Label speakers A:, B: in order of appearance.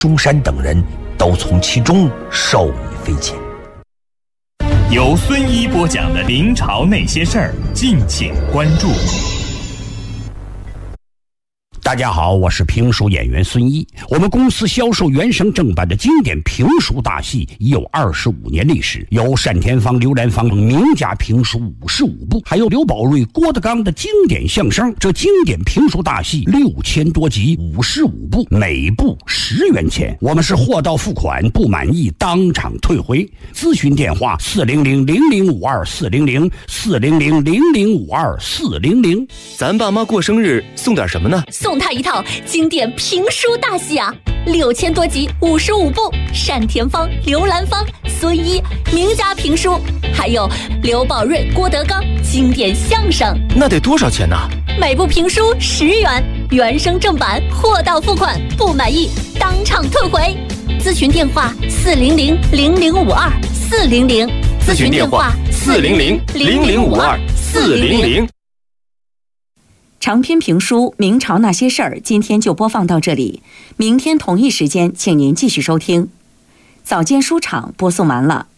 A: 中山等人都从其中受益匪浅。
B: 由孙一播讲的明朝那些事儿，敬请关注。
C: 大家好，我是评书演员孙一。我们公司销售原声正版的经典评书大戏已有25年历史，有单田芳、刘兰芳名家评书55部，还有刘宝瑞、郭德纲的经典相声。这经典评书大戏6000多集，55部，每部10元钱。我们是货到付款，不满意当场退回。咨询电话400-0052-400，400-0052-400。
D: 咱爸妈过生日送点什么呢？
E: 送他一套经典评书大戏啊，6000多集，55部，单田芳、刘兰芳、孙一名家评书，还有刘宝瑞、郭德纲经典相声。
D: 那得多少钱呢？
E: 每部评书10元，原声正版，货到付款，不满意当场退回。咨询电话400-0052-400，
D: 咨询电话400-0052-400。
F: 长篇评书《明朝那些事儿》今天就播放到这里，明天同一时间请您继续收听。早间书场播送完了。